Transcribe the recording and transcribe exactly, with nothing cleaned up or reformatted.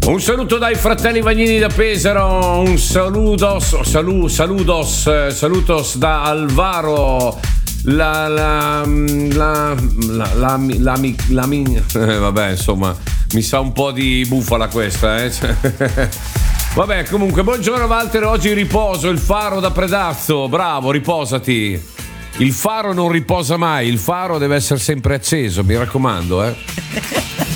Un saluto dai fratelli Vagnini da Pesaro, un saludos, salu, saludos, salutos da Alvaro. La la la la la la, la, la eh, vabbè, insomma, mi sa un po' di bufala questa, eh. Vabbè, comunque, buongiorno Walter, oggi riposo, il faro da Predazzo, bravo, riposati. Il faro non riposa mai, il faro deve essere sempre acceso, mi raccomando, eh.